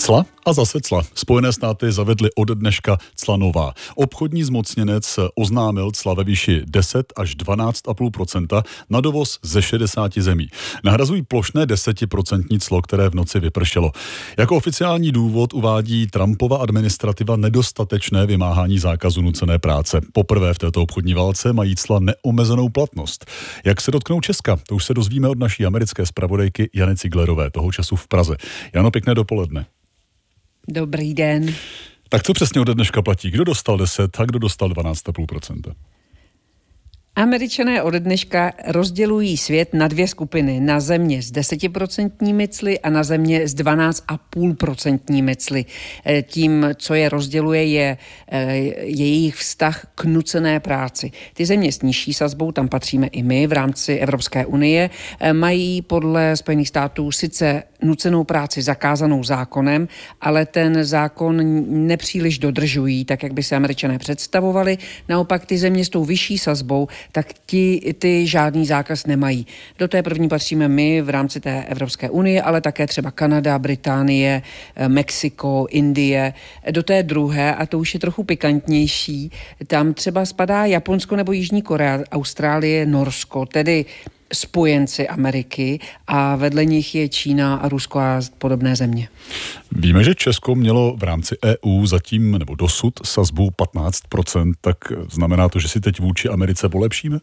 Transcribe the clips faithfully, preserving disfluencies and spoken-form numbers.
Cla a zase cla. Spojené státy zavedly od dneška cla nová. Obchodní zmocněnec oznámil cla ve výši deset až dvanáct celá pět procenta na dovoz ze šedesáti zemí. Nahrazují plošné desetiprocentní clo, které v noci vypršelo. Jako oficiální důvod uvádí Trumpova administrativa nedostatečné vymáhání zákazu nucené práce. Poprvé v této obchodní válce mají cla neomezenou platnost. Jak se dotknou Česka, to už se dozvíme od naší americké zpravodajky Jany Ciglerové, toho času v Praze. Jano, pěkné dopoledne. Dobrý den. Tak co přesně ode dneška platí? Kdo dostal deset a kdo dostal dvanáct celá pět procenta? Američané od dneška rozdělují svět na dvě skupiny. Na země s desetiprocentními cly a na země s dvanáct celá pět procentními cly. Tím, co je rozděluje, je jejich vztah k nucené práci. Ty země s nižší sazbou, tam patříme i my v rámci Evropské unie, mají podle Spojených států sice nucenou práci zakázanou zákonem, ale ten zákon nepříliš dodržují, tak jak by se Američané představovali. Naopak ty země s tou vyšší sazbou, tak ti, ty žádný zákaz nemají. Do té první patříme my v rámci té Evropské unie, ale také třeba Kanada, Británie, Mexiko, Indie. Do té druhé, a to už je trochu pikantnější, tam třeba spadá Japonsko nebo Jižní Korea, Austrálie, Norsko, tedy spojenci Ameriky, a vedle nich je Čína a Rusko a podobné země. Víme, že Česko mělo v rámci E U zatím nebo dosud sazbu patnáct procent, tak znamená to, že si teď vůči Americe polepšíme?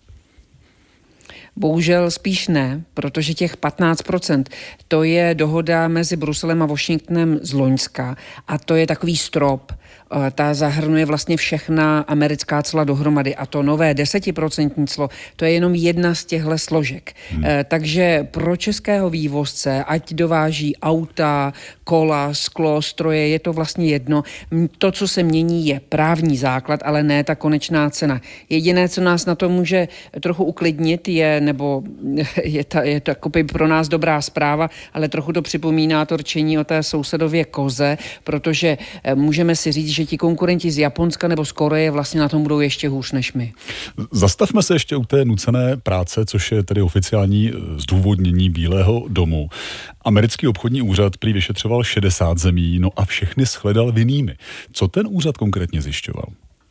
Bohužel spíš ne, protože těch patnáct procent to je dohoda mezi Bruselem a Washingtonem z loňska a to je takový strop. Ta zahrnuje vlastně všechna americká cla dohromady a to nové desetiprocentní clo, to je jenom jedna z těchto složek. Hmm. Takže pro českého vývozce, ať dováží auta, kola, sklo, stroje, je to vlastně jedno. To, co se mění, je právní základ, ale ne ta konečná cena. Jediné, co nás na to může trochu uklidnit, je, nebo je, ta, je to pro nás dobrá zpráva, ale trochu to připomíná to rčení o té sousedově koze, protože můžeme si říct, že ti konkurenti z Japonska nebo z Koreje vlastně na tom budou ještě hůř než my. Zastavme se ještě u té nucené práce, což je tedy oficiální zdůvodnění Bílého domu. Americký obchodní úřad prý vyšetřoval šedesát zemí, no a všechny shledal vinnými. Co ten úřad konkrétně zjišťoval?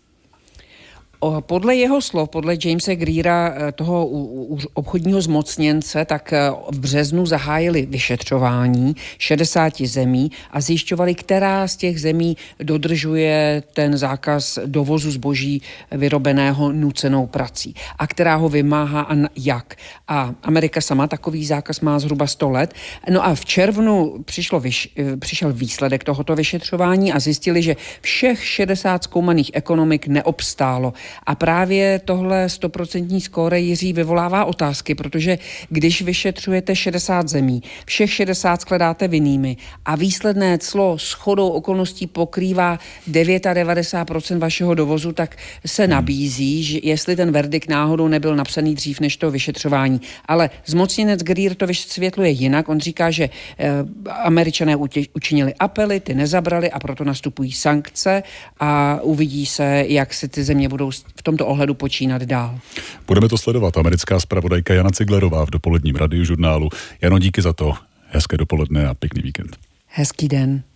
Podle jeho slov, podle Jamese Greera, toho obchodního zmocněnce, tak v březnu zahájili vyšetřování šedesáti zemí a zjišťovali, která z těch zemí dodržuje ten zákaz dovozu zboží vyrobeného nucenou prací a která ho vymáhá a jak. A Amerika sama takový zákaz má zhruba sto let. No a v červnu přišlo vyš, přišel výsledek tohoto vyšetřování a zjistili, že všech šedesát zkoumaných ekonomik neobstálo. A právě tohle stoprocentní skóre, Jiří, vyvolává otázky, protože když vyšetřujete šedesát zemí, všech šedesát shledáte vinnými a výsledné clo shodou okolností pokrývá devadesát devět procent vašeho dovozu, tak se nabízí, že jestli ten verdikt náhodou nebyl napsaný dřív než to vyšetřování. Ale zmocněnec Greer to vysvětluje jinak. On říká, že eh, Američané učinili apely, ty nezabrali a proto nastupují sankce a uvidí se, jak se ty země budou v tomto ohledu počínat dál. Budeme to sledovat. Americká zpravodajka Jana Ciglerová v dopoledním radiožurnálu. Jano, díky za to. Hezké dopoledne a pěkný víkend. Hezký den.